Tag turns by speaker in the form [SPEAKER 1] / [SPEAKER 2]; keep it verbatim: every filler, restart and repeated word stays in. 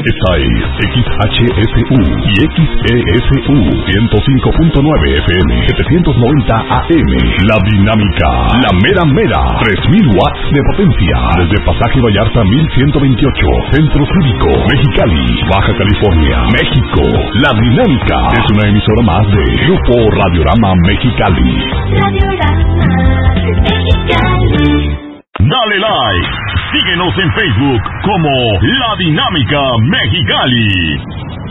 [SPEAKER 1] Esta es X H F U y X E S U ciento cinco punto nueve F M, setecientos noventa A M. La Dinámica, la mera mera, tres mil watts de potencia. Desde Pasaje Vallarta mil ciento veintiocho, Centro Cívico, Mexicali, Baja California, México. La Dinámica es una emisora más de Grupo Radiorama Mexicali.
[SPEAKER 2] Radiorama Mexicali.
[SPEAKER 3] Dale like. Síguenos en Facebook como La Dinámica Mexicali.